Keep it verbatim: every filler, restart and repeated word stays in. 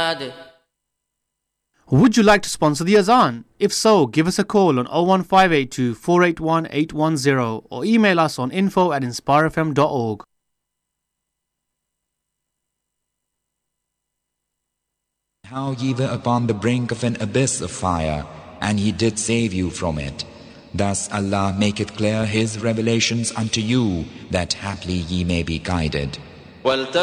याद. Would you like to sponsor the Azan? If so, give us a call on oh one five eight two, four eight one, eight one zero or email us on info at inspire f m dot org. How ye were upon the brink of an abyss of fire, and he did save you from it. Thus Allah maketh clear His revelations unto you, that haply ye may be guided.